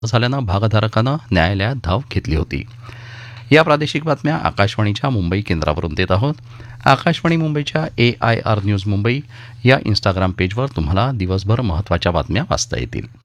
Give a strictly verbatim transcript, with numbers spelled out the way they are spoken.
झाल्यानं भागधारकानं न्यायालयात धाव घेतली होती. या प्रादेशिक बातम्या आकाशवाणीच्या मुंबई केंद्रावरून देत आहोत. आकाशवाणी मुंबईच्या ए आय आर न्यूज मुंबई या इन्स्टाग्राम पेजवर तुम्हाला दिवसभर महत्त्वाच्या बातम्या वाचता येतील.